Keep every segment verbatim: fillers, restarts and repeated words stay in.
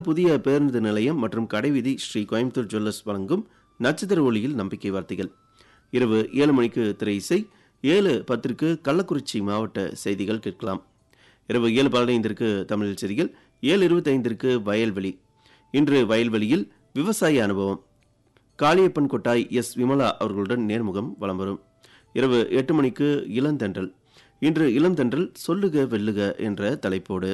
புதிய பேருந்து நிலையம் மற்றும் கடைவீதி ஸ்ரீ கோயம்புத்தூர் ஜுவல்லர்ஸ் வழங்கும் நட்சத்திர ஒளியில் நம்பிக்கை வார்த்தைகள். இரவு ஏழு மணிக்கு திரை இசை. ஏழு பத்திற்கு கள்ளக்குறிச்சி மாவட்ட செய்திகள் கேட்கலாம். இரவு ஏழு பதினைந்திற்கு தமிழ் செய்திகள். ஏழு இருபத்தைந்திற்கு வயல்வெளி. இன்று வயல்வெளியில் விவசாய அனுபவம் காளியப்பன் கொட்டாய் எஸ் விமலா அவர்களுடன் நேர்முகம் வலம் வரும். இரவு எட்டு மணிக்கு இளந்தென்றல். இன்று இளந்தென்றல் சொல்லுக வெல்லுக என்ற தலைப்போடு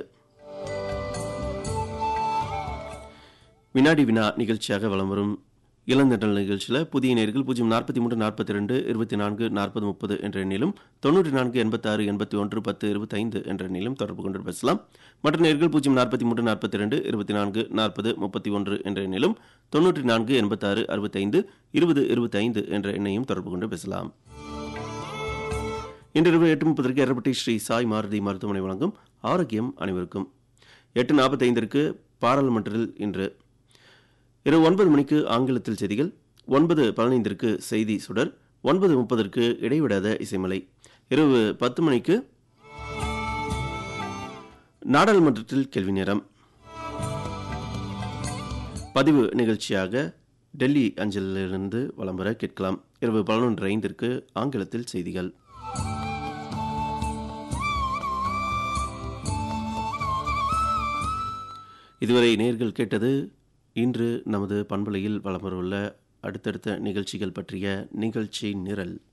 வினாடி வினா நிகழ்ச்சியாக வலம் வரும். இளந்தென்றல் நிகழ்ச்சியில் புதிய நேர்கள் பூஜ்ஜியம் நாற்பத்தி மூன்று நாற்பத்தி ரெண்டு இருபத்தி நான்கு நாற்பது முப்பது என்ற எண்ணிலும் தொண்ணூற்றி நான்கு எண்பத்தி ஆறு எண்பத்தி ஒன்று பத்து இருபத்தி ஐந்து என்ற எண்ணிலும் தொடர்பு கொண்டு பேசலாம். மற்ற நேர்கள் பூஜ்ஜியம் நாற்பத்தி மூன்று நாற்பத்தி ரெண்டு இருபத்தி நான்கு நாற்பது முப்பத்தி ஒன்று என்ற எண்ணிலும் தொண்ணூற்றி நான்கு எண்பத்தி ஆறு அறுபத்தி ஐந்து இருபது இருபத்தி ஐந்து என்ற எண்ணையும் தொடர்பு கொண்டு பேசலாம். இன்றிரவு எட்டு முப்பதற்கு எரப்பட்டி ஸ்ரீ சாய் மாருதி மருத்துவமனை வழங்கும் ஆரோக்கியம் அனைவருக்கும். எட்டு நாற்பத்தி ஐந்திற்கு பாராளுமன்றத்தில் இன்று. இரவு ஒன்பது மணிக்கு ஆங்கிலத்தில் செய்திகள். ஒன்பது பதினைந்திற்கு செய்தி சுடர். ஒன்பது முப்பதற்கு இடைவிடாத இசைமலை. இரவு பத்து மணிக்கு நாடாளுமன்றத்தில் கேள்வி நேரம். பதிவு நிகழ்ச்சியாக டெல்லி அஞ்சலிலிருந்து வலம் வர கேட்கலாம். இரவு பதினொன்று ஐந்திற்கு ஆங்கிலத்தில் செய்திகள். இதுவரை நேர்கள் கேட்டது இன்று நமது பண்பலையில் வலம் வரவுள்ள அடுத்தடுத்த நிகழ்ச்சிகள் பற்றிய நிகழ்ச்சி நிரல்.